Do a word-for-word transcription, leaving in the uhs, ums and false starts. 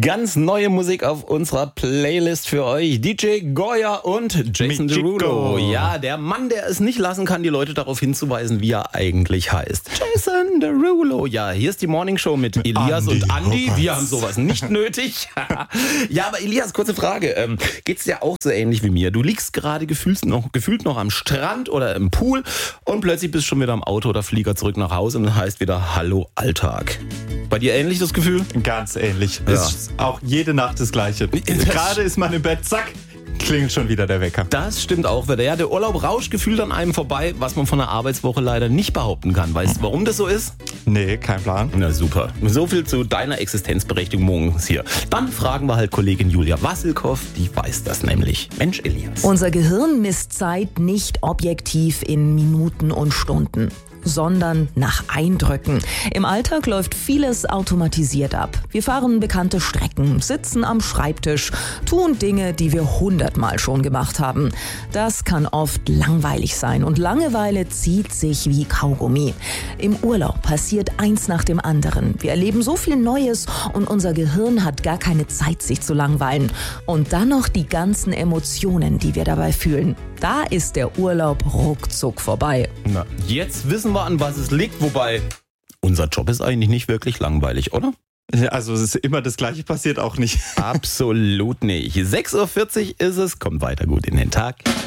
Ganz neue Musik auf unserer Playlist für euch. D J Goya und Jason Derulo. Ja, der Mann, der es nicht lassen kann, die Leute darauf hinzuweisen, wie er eigentlich heißt. Jason Derulo. Ja, hier ist die Morning Show mit Elias Andi, und Andi. oh Wir haben sowas nicht nötig. Ja, aber Elias, kurze Frage. Ähm, geht's dir auch so ähnlich wie mir? Du liegst gerade gefühlt noch, gefühlt noch am Strand oder im Pool und plötzlich bist du schon wieder am Auto oder Flieger zurück nach Hause und heißt wieder Hallo Alltag. Bei dir ähnlich das Gefühl? Ganz ähnlich. Ja. Ist auch jede Nacht das Gleiche. Gerade ist man im Bett, zack, klingelt schon wieder der Wecker. Das stimmt auch wieder. Ja, der Urlaub rauscht gefühlt an einem vorbei, was man von der Arbeitswoche leider nicht behaupten kann. Weißt du, warum das so ist? Nee, kein Plan. Na super. So viel zu deiner Existenzberechtigung morgens hier. Dann fragen wir halt Kollegin Julia Wassilkow, die weiß das nämlich. Mensch, Elias. Unser Gehirn misst Zeit nicht objektiv in Minuten und Stunden, sondern nach Eindrücken. Im Alltag läuft vieles automatisiert ab. Wir fahren bekannte Strecken, sitzen am Schreibtisch, tun Dinge, die wir hundertmal schon gemacht haben. Das kann oft langweilig sein und Langeweile zieht sich wie Kaugummi. Im Urlaub passiert eins nach dem anderen. Wir erleben so viel Neues und unser Gehirn hat gar keine Zeit, sich zu langweilen. Und dann noch die ganzen Emotionen, die wir dabei fühlen. Da ist der Urlaub ruckzuck vorbei. Na, jetzt wissen wir, an was es liegt, wobei unser Job ist eigentlich nicht wirklich langweilig, oder? Also es ist immer das Gleiche, passiert auch nicht. Absolut nicht. sechs Uhr vierzig ist es, kommt weiter gut in den Tag.